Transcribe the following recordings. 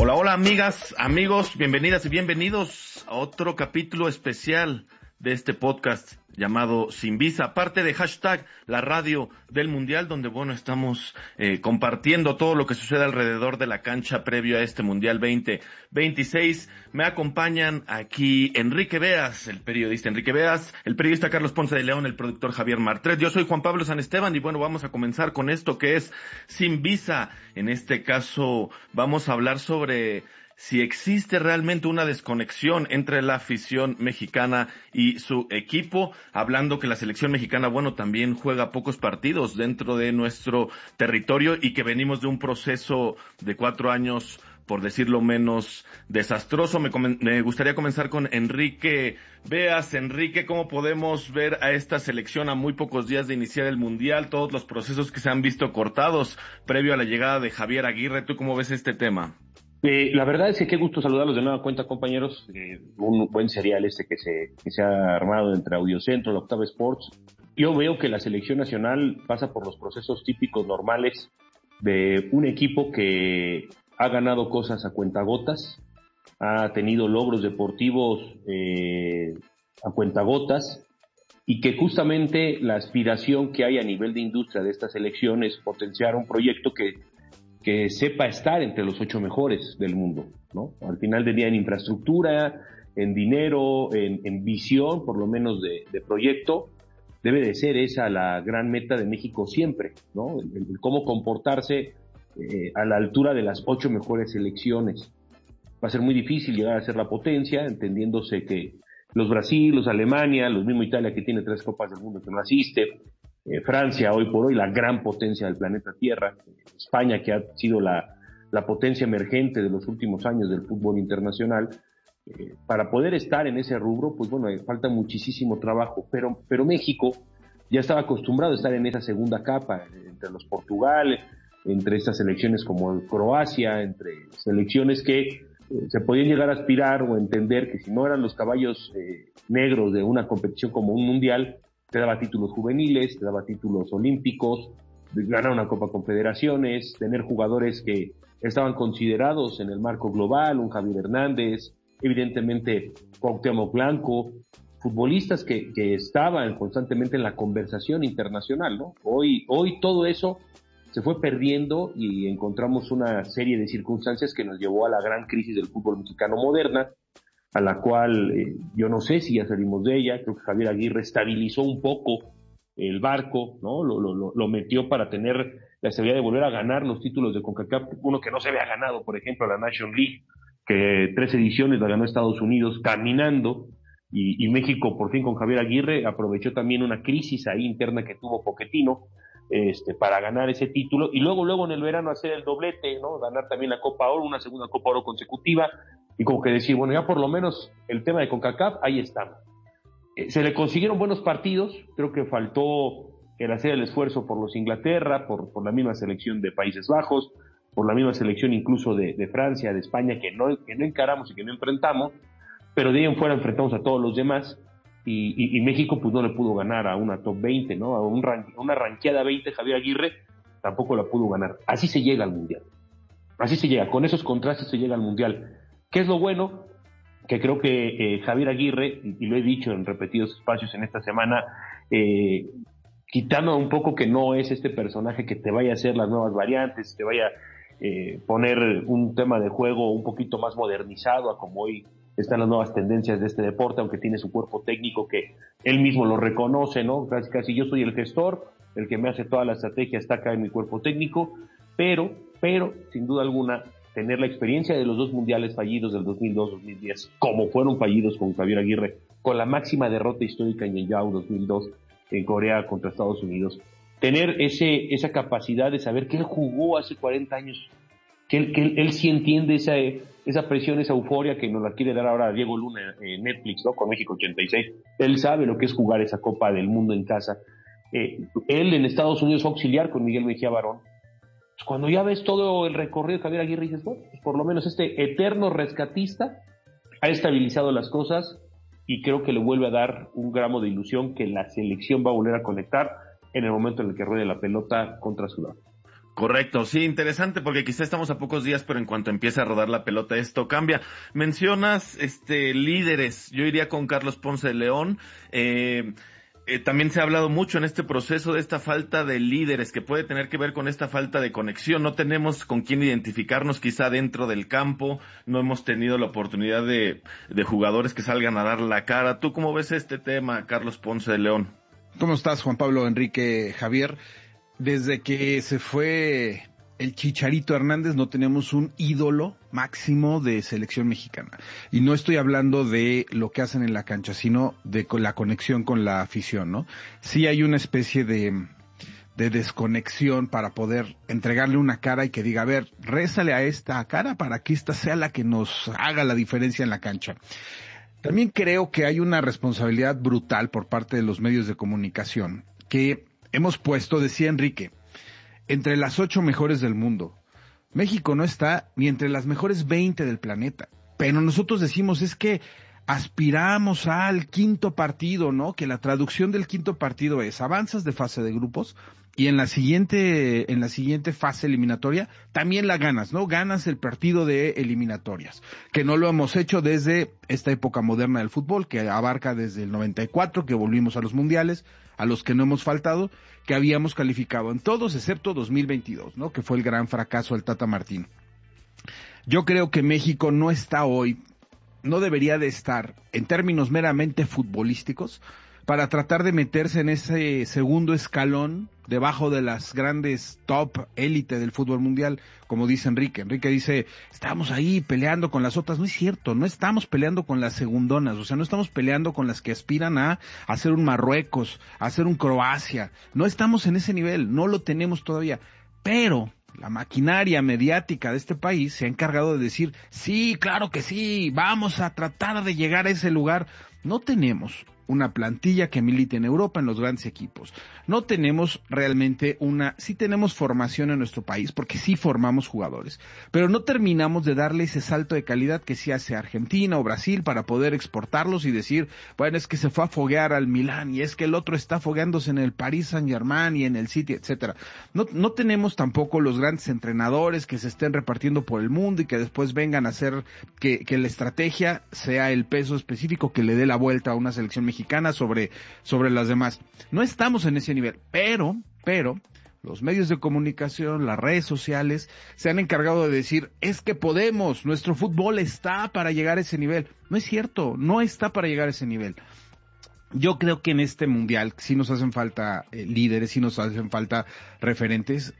Hola, hola amigas, amigos, bienvenidas y bienvenidos a otro capítulo especial de este podcast llamado Sin Visa, parte de hashtag la radio del Mundial, donde estamos compartiendo todo lo que sucede alrededor de la cancha previo a este Mundial 2026. Me acompañan aquí Enrique Beas, el periodista Carlos Ponce de León, el productor Javier Martret. Yo soy Juan Pablo San Esteban y vamos a comenzar con esto que es Sin Visa. En este caso vamos a hablar sobre si existe realmente una desconexión entre la afición mexicana y su equipo, hablando que la selección mexicana, también juega pocos partidos dentro de nuestro territorio y que venimos de un proceso de 4 años, por decirlo menos, desastroso. Me gustaría comenzar con Enrique Beas. Enrique, ¿cómo podemos ver a esta selección a muy pocos días de iniciar el Mundial? Todos los procesos que se han visto cortados previo a la llegada de Javier Aguirre. ¿Tú cómo ves este tema? La verdad es que qué gusto saludarlos de nueva cuenta, compañeros. Un buen serial que se ha armado entre Audiocentro, la Octava Sports. Yo veo que la selección nacional pasa por los procesos típicos normales de un equipo que ha ganado cosas a cuentagotas, ha tenido logros deportivos a cuentagotas, y que justamente la aspiración que hay a nivel de industria de esta selección es potenciar un proyecto que sepa estar entre los 8 mejores del mundo, ¿no? Al final del día, en infraestructura, en dinero, en visión, por lo menos de proyecto, debe de ser esa la gran meta de México siempre, ¿no? El cómo comportarse a la altura de las 8 mejores selecciones. Va a ser muy difícil llegar a ser la potencia, entendiéndose que los Brasil, los Alemania, los mismo Italia, que tiene 3 Copas del Mundo que no asiste, Francia, hoy por hoy, la gran potencia del planeta Tierra, España, que ha sido la potencia emergente de los últimos años del fútbol internacional. Para poder estar en ese rubro, falta muchísimo trabajo, pero México ya estaba acostumbrado a estar en esa segunda capa, entre los Portugal, entre estas selecciones como Croacia, entre selecciones que se podían llegar a aspirar o entender que si no eran los caballos negros de una competición como un mundial, te daba títulos juveniles, te daba títulos olímpicos, ganar una Copa Confederaciones, tener jugadores que estaban considerados en el marco global, un Javier Hernández, evidentemente Cuauhtémoc Blanco, futbolistas que estaban constantemente en la conversación internacional, ¿no? Hoy todo eso se fue perdiendo y encontramos una serie de circunstancias que nos llevó a la gran crisis del fútbol mexicano moderna, a la cual yo no sé si ya salimos de ella. Creo que Javier Aguirre estabilizó un poco el barco, ¿no? Lo metió para tener la estabilidad de volver a ganar los títulos de CONCACAF, uno que no se había ganado, por ejemplo, la Nation League, que 3 ediciones la ganó Estados Unidos caminando, y México por fin con Javier Aguirre aprovechó también una crisis ahí interna que tuvo Pochettino, para ganar ese título, y luego en el verano hacer el doblete, ¿no? Ganar también la Copa Oro, una segunda Copa Oro consecutiva, y como que decir, ya por lo menos el tema de CONCACAF, ahí estamos. Se le consiguieron buenos partidos, creo que faltó el hacer el esfuerzo por los Inglaterra, por la misma selección de Países Bajos, por la misma selección incluso de Francia, de España, que no encaramos y que no enfrentamos, pero de ahí en fuera enfrentamos a todos los demás, y México no le pudo ganar a una top 20, ¿no? A una ranqueada 20, Javier Aguirre tampoco la pudo ganar. Así se llega al Mundial. Así se llega, con esos contrastes se llega al Mundial. ¿Qué es lo bueno? Que creo que Javier Aguirre, y lo he dicho en repetidos espacios en esta semana, quitando un poco que no es este personaje que te vaya a hacer las nuevas variantes, te vaya a poner un tema de juego un poquito más modernizado a como hoy están las nuevas tendencias de este deporte, aunque tiene su cuerpo técnico que él mismo lo reconoce, ¿no? Casi yo soy el gestor, el que me hace toda la estrategia está acá en mi cuerpo técnico, pero sin duda alguna, tener la experiencia de los 2 mundiales fallidos del 2002-2010, como fueron fallidos con Javier Aguirre, con la máxima derrota histórica en Yeongjang 2002 en Corea contra Estados Unidos, tener esa capacidad de saber que él jugó hace 40 años, que él sí entiende esa presión, esa euforia que nos la quiere dar ahora Diego Luna en Netflix, ¿no? Con México 86. Él sabe lo que es jugar esa Copa del Mundo en casa. Él en Estados Unidos fue auxiliar con Miguel Mejía Barón. Cuando ya ves todo el recorrido de Javier Aguirre, dices, por lo menos este eterno rescatista ha estabilizado las cosas, y creo que le vuelve a dar un gramo de ilusión que la selección va a volver a conectar en el momento en el que ruede la pelota contra Sudáfrica. Correcto, sí, interesante porque quizá estamos a pocos días, pero en cuanto empiece a rodar la pelota esto cambia. Mencionas líderes, yo iría con Carlos Ponce de León. También se ha hablado mucho en este proceso de esta falta de líderes que puede tener que ver con esta falta de conexión. No tenemos con quién identificarnos quizá dentro del campo, no hemos tenido la oportunidad de jugadores que salgan a dar la cara. ¿Tú cómo ves este tema, Carlos Ponce de León? ¿Cómo estás, Juan Pablo, Enrique, Javier? Desde que se fue el Chicharito Hernández no tenemos un ídolo máximo de selección mexicana. Y no estoy hablando de lo que hacen en la cancha, sino de la conexión con la afición, ¿no? Sí hay una especie de desconexión para poder entregarle una cara y que diga, a ver, rézale a esta cara para que esta sea la que nos haga la diferencia en la cancha. También creo que hay una responsabilidad brutal por parte de los medios de comunicación que hemos puesto, decía Enrique, entre las 8 mejores del mundo. México no está ni entre las mejores 20 del planeta. Pero nosotros decimos, es que aspiramos al quinto partido, ¿no? Que la traducción del quinto partido es avanzas de fase de grupos y en la siguiente fase eliminatoria también la ganas, ¿no? Ganas el partido de eliminatorias, que no lo hemos hecho desde esta época moderna del fútbol, que abarca desde el 94, que volvimos a los mundiales, a los que no hemos faltado, que habíamos calificado en todos excepto 2022, ¿no? Que fue el gran fracaso del Tata Martino. Yo creo que México no está hoy, no debería de estar en términos meramente futbolísticos para tratar de meterse en ese segundo escalón debajo de las grandes top élite del fútbol mundial, como dice Enrique. Enrique dice, estamos ahí peleando con las otras. No es cierto, no estamos peleando con las segundonas, o sea, no estamos peleando con las que aspiran a hacer un Marruecos, a hacer un Croacia. No estamos en ese nivel, no lo tenemos todavía. Pero la maquinaria mediática de este país se ha encargado de decir, sí, claro que sí, vamos a tratar de llegar a ese lugar. No tenemos una plantilla que milite en Europa en los grandes equipos. No tenemos realmente sí tenemos formación en nuestro país, porque sí formamos jugadores, pero no terminamos de darle ese salto de calidad que sí hace Argentina o Brasil para poder exportarlos y decir, bueno, es que se fue a foguear al Milán y es que el otro está fogueándose en el Paris Saint-Germain y en el City, etcétera. No tenemos tampoco los grandes entrenadores que se estén repartiendo por el mundo y que después vengan a hacer que la estrategia sea el peso específico que le dé la vuelta a una selección mexicana sobre las demás. No estamos en ese nivel, pero los medios de comunicación, las redes sociales se han encargado de decir, es que podemos, nuestro fútbol está para llegar a ese nivel. No es cierto, no está para llegar a ese nivel. Yo creo que en este mundial sí nos hacen falta líderes, sí nos hacen falta referentes.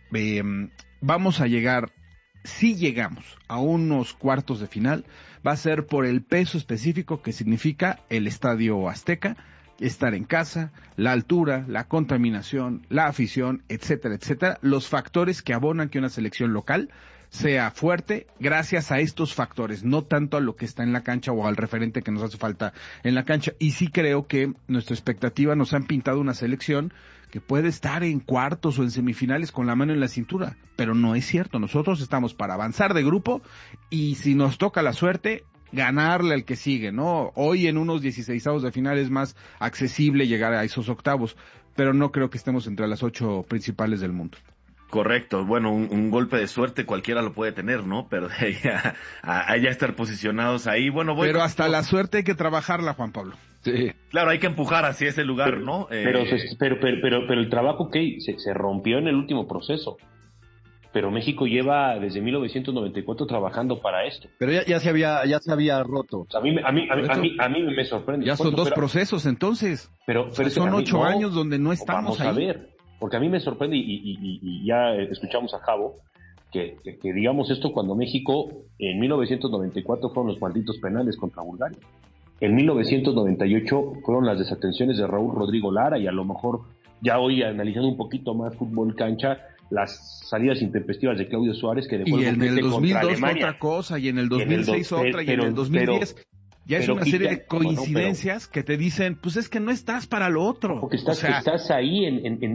Vamos a llegar, si llegamos a unos cuartos de final, va a ser por el peso específico que significa el Estadio Azteca, estar en casa, la altura, la contaminación, la afición, etcétera, etcétera, los factores que abonan que una selección local sea fuerte gracias a estos factores, no tanto a lo que está en la cancha o al referente que nos hace falta en la cancha. Y sí creo que nuestra expectativa nos han pintado una selección que puede estar en cuartos o en semifinales con la mano en la cintura, pero no es cierto. Nosotros estamos para avanzar de grupo y si nos toca la suerte, ganarle al que sigue, ¿no? Hoy en unos 16avos de final es más accesible llegar a esos octavos, pero no creo que estemos entre las 8 principales del mundo. Correcto, bueno, un golpe de suerte cualquiera lo puede tener, ¿no? Pero de ahí a ya estar posicionados ahí, bueno... Pero hasta la suerte hay que trabajarla, Juan Pablo. Sí. Claro, hay que empujar hacia ese lugar, ¿no? Pero el trabajo que se rompió en el último proceso. Pero México lleva desde 1994 trabajando para esto. Pero ya se había roto. A mí me sorprende. Ya son dos procesos entonces. Pero son 8 años donde no estamos ahí. Vamos a ver, porque a mí me sorprende y ya escuchamos a Javo que digamos esto cuando México en 1994 fueron los malditos penales contra Bulgaria. En 1998 fueron las desatenciones de Raúl Rodrigo Lara y a lo mejor ya hoy analizando un poquito más fútbol cancha, las salidas intempestivas de Claudio Suárez que y en el 2002 otra cosa y en el 2006 otra y en el 2010 ya es una serie de coincidencias que te dicen, pues es que no estás para lo otro. Porque estás ahí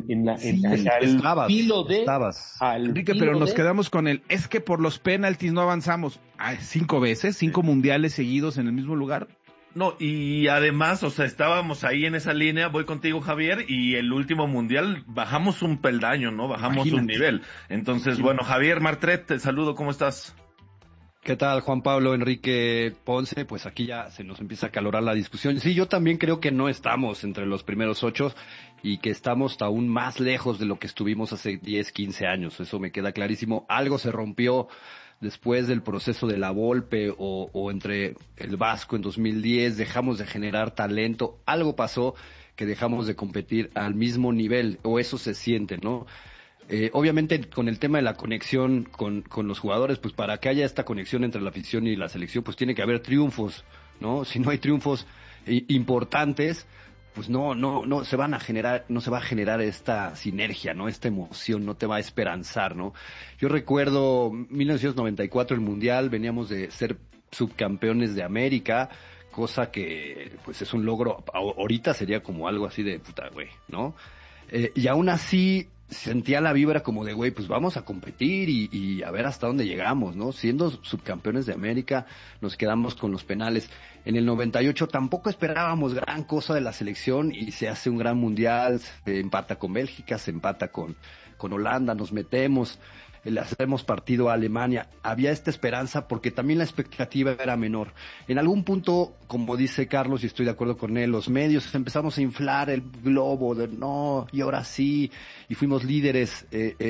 al filo de... Enrique, pero nos quedamos con es que por los penaltis no avanzamos. 5 veces, 5 mundiales seguidos en el mismo lugar. No, y además, o sea, estábamos ahí en esa línea, voy contigo, Javier, y el último mundial bajamos un peldaño, ¿no? Bajamos un nivel. Entonces, bueno, Javier Martret, te saludo, ¿cómo estás? ¿Qué tal, Juan Pablo, Enrique Ponce? Pues aquí ya se nos empieza a acalorar la discusión. Sí, yo también creo que no estamos entre los primeros 8 y que estamos aún más lejos de lo que estuvimos hace 10, 15 años. Eso me queda clarísimo. Algo se rompió después del proceso de la Volpe o entre el Vasco en 2010. Dejamos de generar talento. Algo pasó que dejamos de competir al mismo nivel, o eso se siente, ¿no? Obviamente con el tema de la conexión con los jugadores, pues para que haya esta conexión entre la afición y la selección, pues tiene que haber triunfos, ¿no? Si no hay triunfos importantes, pues no se van a generar, no se va a generar esta sinergia, ¿no? Esta emoción, no te va a esperanzar, ¿no? Yo recuerdo 1994 el Mundial, veníamos de ser subcampeones de América, cosa que pues es un logro, ahorita sería como algo así de puta, güey, ¿no? Y aún así sentía la vibra como de, güey, pues vamos a competir y a ver hasta dónde llegamos, ¿no? Siendo subcampeones de América, nos quedamos con los penales. En el 98 tampoco esperábamos gran cosa de la selección y se hace un gran mundial, se empata con Bélgica, se empata con Holanda, nos metemos, le hacemos partido a Alemania. Había esta esperanza porque también la expectativa era menor. En algún punto, como dice Carlos, y estoy de acuerdo con él, los medios empezamos a inflar el globo de no, y ahora sí, y fuimos líderes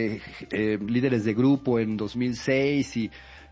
de grupo en 2006 y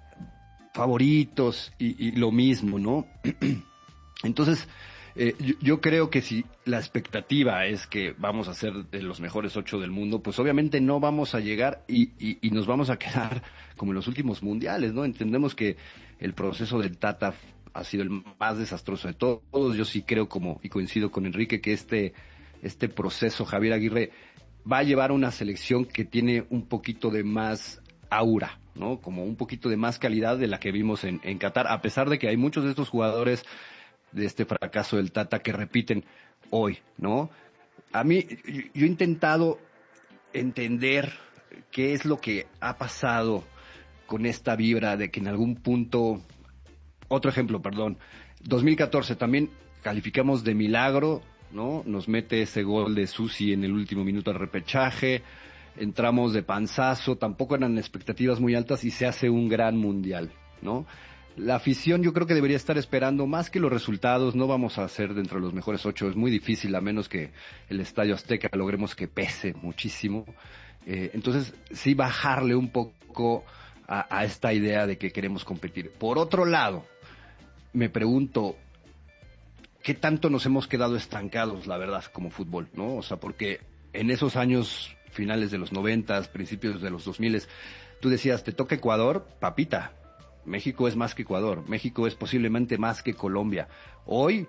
favoritos y lo mismo, ¿no? Entonces, yo creo que si la expectativa es que vamos a ser de los mejores 8 del mundo, pues obviamente no vamos a llegar y nos vamos a quedar como en los últimos mundiales, ¿no? Entendemos que el proceso del Tata ha sido el más desastroso de todos. Yo sí creo, como y coincido con Enrique, que este proceso, Javier Aguirre, va a llevar a una selección que tiene un poquito de más aura, ¿no? Como un poquito de más calidad de la que vimos en Qatar, a pesar de que hay muchos de estos jugadores de este fracaso del Tata que repiten hoy, ¿no? A mí, yo he intentado entender qué es lo que ha pasado con esta vibra de que en algún punto, otro ejemplo, 2014 también calificamos de milagro, ¿no? Nos mete ese gol de Susi en el último minuto del repechaje, entramos de panzazo, tampoco eran expectativas muy altas y se hace un gran mundial, ¿no? La afición yo creo que debería estar esperando más que los resultados. No vamos a ser dentro de los mejores 8, es muy difícil, a menos que el Estadio Azteca logremos que pese muchísimo. Entonces sí bajarle un poco a esta idea de que queremos competir. Por otro lado, me pregunto, ¿qué tanto nos hemos quedado estancados, la verdad, como fútbol, ¿no? O sea, porque en esos años finales de los 90, principios de los 2000, tú decías, te toca Ecuador, papita. México es más que Ecuador, México es posiblemente más que Colombia. Hoy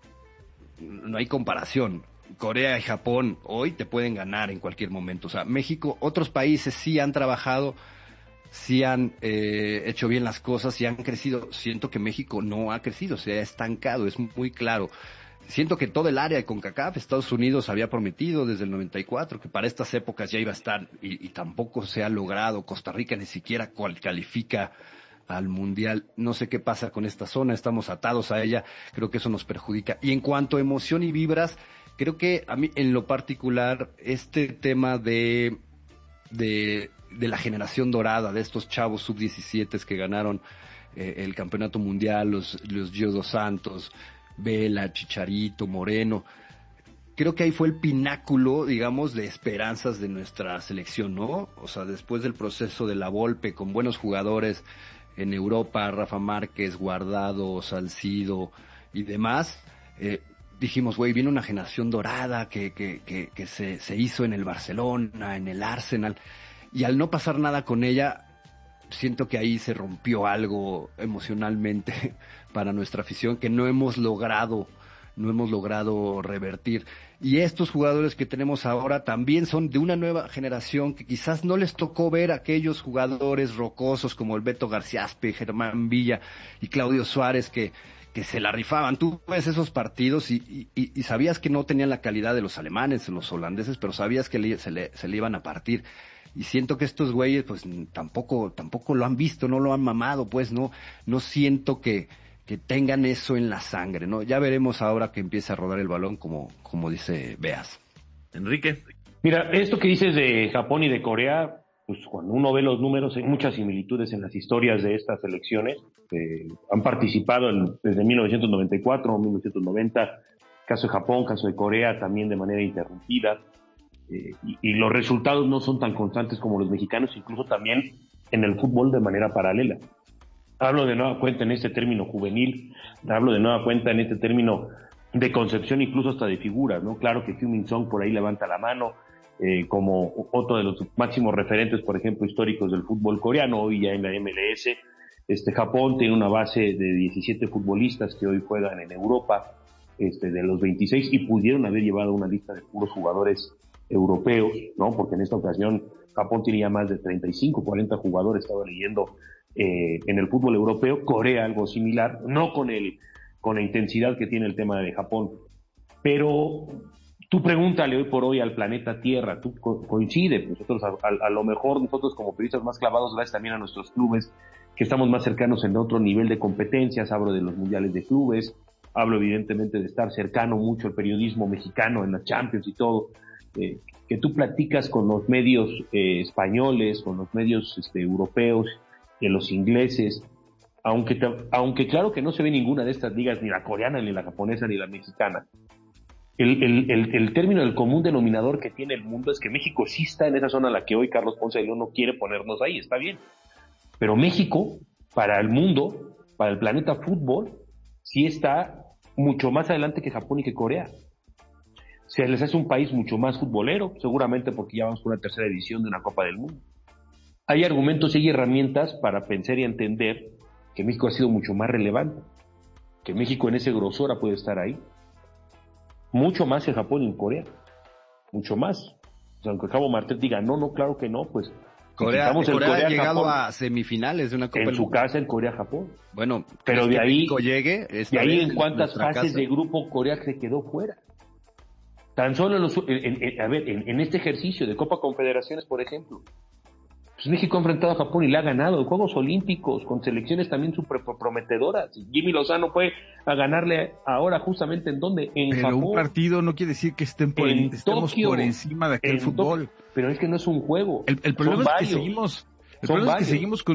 no hay comparación. Corea y Japón hoy te pueden ganar en cualquier momento. O sea, México, otros países sí han trabajado, sí han hecho bien las cosas, sí han crecido. Siento que México no ha crecido, se ha estancado, es muy claro. Siento que todo el área de CONCACAF, Estados Unidos había prometido desde el 94 que para estas épocas ya iba a estar y tampoco se ha logrado. Costa Rica ni siquiera califica al Mundial. No sé qué pasa con esta zona, estamos atados a ella, creo que eso nos perjudica. Y en cuanto a emoción y vibras, creo que a mí en lo particular este tema de la generación dorada, de estos chavos sub-17 que ganaron el campeonato mundial, los Gio dos Santos, Vela, Chicharito, Moreno, creo que ahí fue el pináculo, digamos, de esperanzas de nuestra selección, ¿no? O sea, después del proceso de la Volpe, con buenos jugadores en Europa, Rafa Márquez, Guardado, Salcido y demás, dijimos, güey, viene una generación dorada que se hizo en el Barcelona, en el Arsenal, y al no pasar nada con ella, siento que ahí se rompió algo emocionalmente para nuestra afición que no hemos logrado revertir. Y estos jugadores que tenemos ahora también son de una nueva generación que quizás no les tocó ver a aquellos jugadores rocosos como el Beto Garciaspe, Germán Villa y Claudio Suárez que se la rifaban. Tú ves esos partidos y sabías que no tenían la calidad de los alemanes, los holandeses, pero sabías que se le iban a partir. Y siento que estos güeyes pues tampoco lo han visto, no lo han mamado, pues no siento que que tengan eso en la sangre, ¿no? Ya veremos ahora que empieza a rodar el balón, como dice Beas. Enrique. Mira, esto que dices de Japón y de Corea, pues cuando uno ve los números, hay muchas similitudes en las historias de estas selecciones. Han participado desde 1994, 1990, caso de Japón, caso de Corea, también de manera interrumpida. Y los resultados no son tan constantes como los mexicanos, incluso también en el fútbol de manera paralela. Hablo de nueva cuenta en este término juvenil, hablo de nueva cuenta en este término de concepción, incluso hasta de figuras, ¿no? Claro que Heung-min Son por ahí levanta la mano, como otro de los máximos referentes, por ejemplo, históricos del fútbol coreano, hoy ya en la MLS. Japón tiene una base de 17 futbolistas que hoy juegan en Europa, de los 26, y pudieron haber llevado una lista de puros jugadores europeos, ¿no? Porque en esta ocasión Japón tenía más de 35, 40 jugadores, estaba leyendo, en el fútbol europeo. Corea algo similar, no con la intensidad que tiene el tema de Japón, pero tú pregúntale hoy por hoy al planeta Tierra, tú coincide, nosotros a lo mejor nosotros como periodistas más clavados, gracias también a nuestros clubes, que estamos más cercanos en otro nivel de competencias, hablo de los mundiales de clubes, hablo evidentemente de estar cercano mucho al periodismo mexicano en la Champions y todo, que tú platicas con los medios españoles, con los medios europeos, los ingleses, aunque claro que no se ve ninguna de estas ligas, ni la coreana, ni la japonesa, ni la mexicana, el término del común denominador que tiene el mundo es que México sí está en esa zona a la que hoy Carlos Ponce de León no quiere ponernos ahí, está bien, pero México, para el mundo, para el planeta fútbol, sí está mucho más adelante que Japón y que Corea. Se les hace un país mucho más futbolero, seguramente porque ya vamos por una tercera edición de una Copa del Mundo. Hay argumentos y hay herramientas para pensar y entender que México ha sido mucho más relevante, que México en ese grosor puede estar ahí, mucho más en Japón y en Corea, mucho más. O sea, aunque Cabo Martel diga, no, claro que no, pues Corea ha llegado a semifinales de una Copa en su casa en Corea-Japón. Bueno, pero de ahí, de ahí en cuántas fases de grupo Corea se quedó fuera. Tan solo en este ejercicio de Copa Confederaciones, por ejemplo, pues México ha enfrentado a Japón y le ha ganado. Juegos Olímpicos con selecciones también súper prometedoras. Jimmy Lozano fue a ganarle ahora justamente en donde, en pero Japón. Un partido no quiere decir que estemos Tokio, por encima de aquel fútbol. Pero es que no es un juego. El problema es que seguimos. El problema es que seguimos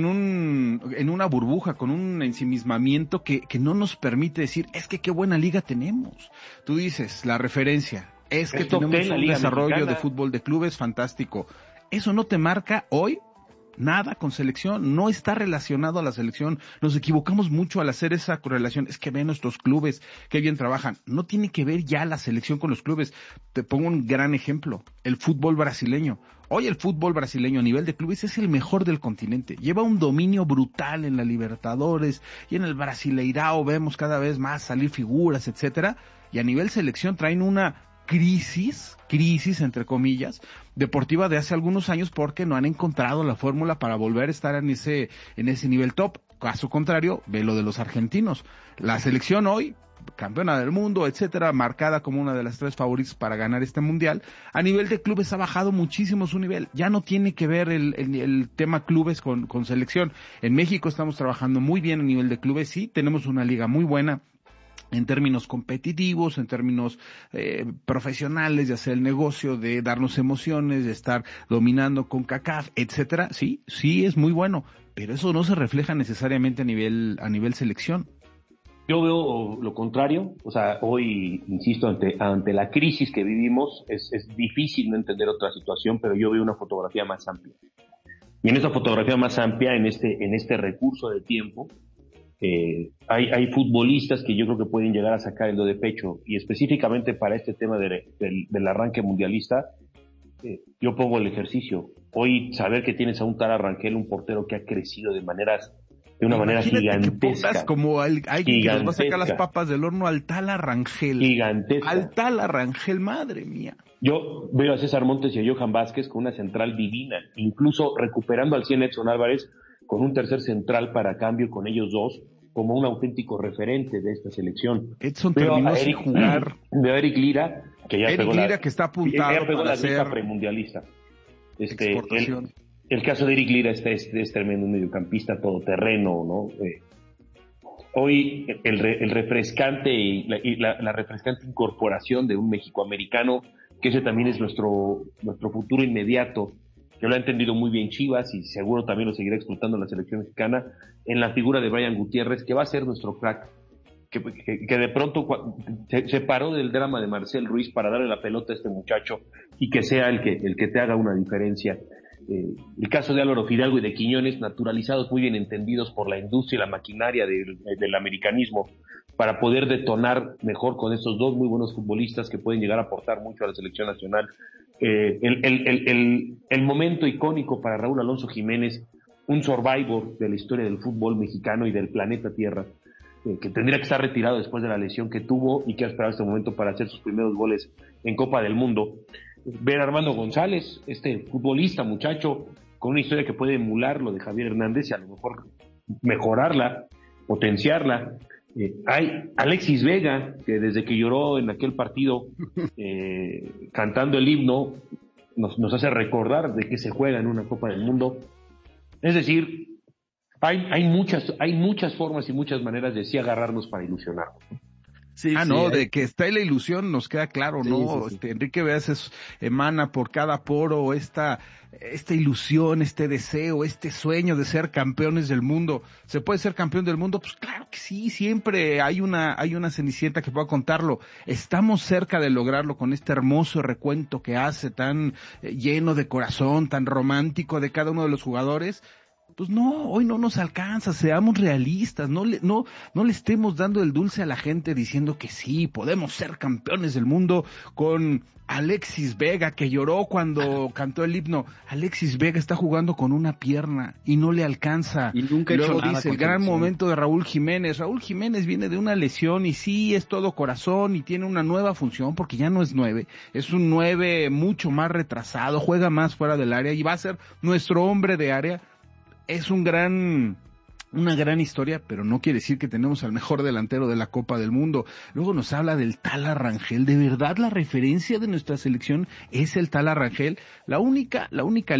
en una burbuja, con un ensimismamiento que no nos permite decir, es que qué buena liga tenemos. Tú dices, la referencia, es que tenemos un desarrollo mexicana de fútbol de clubes fantástico. Eso no te marca hoy nada con selección, no está relacionado a la selección. Nos equivocamos mucho al hacer esa correlación. Es que ven nuestros clubes, qué bien trabajan. No tiene que ver ya la selección con los clubes. Te pongo un gran ejemplo, el fútbol brasileño. Hoy el fútbol brasileño a nivel de clubes es el mejor del continente. Lleva un dominio brutal en la Libertadores y en el Brasileirao vemos cada vez más salir figuras, etcétera. Y a nivel selección traen una crisis entre comillas, deportiva de hace algunos años porque no han encontrado la fórmula para volver a estar en ese nivel top. Caso contrario, ve lo de los argentinos. La selección hoy, campeona del mundo, etcétera, marcada como una de las 3 favoritas para ganar este mundial, a nivel de clubes ha bajado muchísimo su nivel. Ya no tiene que ver el tema clubes con selección. En México estamos trabajando muy bien a nivel de clubes, sí, tenemos una liga muy buena en términos competitivos, en términos profesionales, de hacer el negocio, de darnos emociones, de estar dominando con CONCACAF, etcétera, sí es muy bueno, pero eso no se refleja necesariamente a nivel selección. Yo veo lo contrario, o sea, hoy, insisto, ante la crisis que vivimos, es difícil no entender otra situación, pero yo veo una fotografía más amplia. Y en esa fotografía más amplia, en este recurso de tiempo, hay futbolistas que yo creo que pueden llegar a sacar el do de pecho, y específicamente para este tema del arranque mundialista, yo pongo el ejercicio. Hoy saber que tienes a un tal Rangel, un portero que ha crecido de una manera gigantesca. Que como alguien que nos va a sacar las papas del horno, al tal Rangel. Gigantesca. Al tal Rangel, madre mía. Yo veo a César Montes y a Johan Vázquez con una central divina, incluso recuperando al 100 Edson Álvarez con un tercer central para cambio con ellos dos, como un auténtico referente de esta selección. Edson terminó sin jugar. Veo a Eric Lira, que ya pegó que está apuntado para la liga premundialista. El caso de Eric Lira es tremendo, un mediocampista todoterreno, ¿no? hoy el refrescante y la refrescante incorporación de un mexicoamericano, que ese también es nuestro futuro inmediato, que lo ha entendido muy bien Chivas y seguro también lo seguirá explotando la selección mexicana, en la figura de Brian Gutiérrez, que va a ser nuestro crack, que de pronto se paró del drama de Marcel Ruiz para darle la pelota a este muchacho y que sea el que te haga una diferencia. El caso de Álvaro Fidalgo y de Quiñones, naturalizados, muy bien entendidos por la industria y la maquinaria del americanismo, para poder detonar mejor con estos dos muy buenos futbolistas que pueden llegar a aportar mucho a la selección nacional. El momento icónico para Raúl Alonso Jiménez, un survivor de la historia del fútbol mexicano y del planeta Tierra, que tendría que estar retirado después de la lesión que tuvo y que ha esperado este momento para hacer sus primeros goles en Copa del Mundo. Ver a Armando González, este futbolista, muchacho, con una historia que puede emular lo de Javier Hernández y a lo mejor mejorarla, potenciarla. Hay Alexis Vega, que desde que lloró en aquel partido cantando el himno, nos hace recordar de que se juega en una Copa del Mundo. Es decir, hay muchas formas y muchas maneras de sí agarrarnos para ilusionarnos. Sí, de que está en la ilusión nos queda claro, ¿no? Sí. Enrique Beas emana por cada poro esta ilusión, este deseo, este sueño de ser campeones del mundo. ¿Se puede ser campeón del mundo? Pues claro que sí, siempre hay una cenicienta que pueda contarlo. Estamos cerca de lograrlo con este hermoso recuento que hace, tan lleno de corazón, tan romántico de cada uno de los jugadores. Pues no, hoy no nos alcanza, seamos realistas, no le estemos dando el dulce a la gente diciendo que sí, podemos ser campeones del mundo con Alexis Vega, que lloró cuando cantó el himno. Alexis Vega está jugando con una pierna y no le alcanza. Y nunca luego nada dice el gran momento de Raúl Jiménez. Raúl Jiménez viene de una lesión y sí, es todo corazón y tiene una nueva función porque ya no es 9, es un 9 mucho más retrasado, juega más fuera del área y va a ser nuestro hombre de área. Es una gran historia, pero no quiere decir que tenemos al mejor delantero de la Copa del Mundo. Luego nos habla del Tala Rangel. ¿De verdad la referencia de nuestra selección es el Tala Rangel? La única